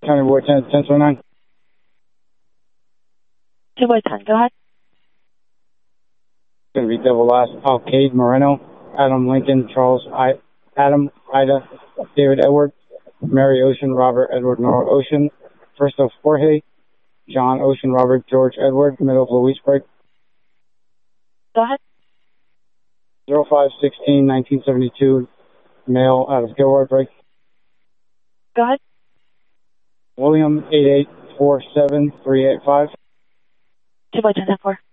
County Board 1029. 2 by 10, go ahead. Going to be double last. Alcade Moreno, Adam Lincoln, Adam, Ida, David Edward, Mary Ocean, Robert Edward Nora Ocean, first of Jorge, John Ocean, Robert George Edward, middle of Louise Break. Go ahead. 05-16-1972, male out of Gilroy Break. Go ahead. William 8847-385. 2 by 10, 4.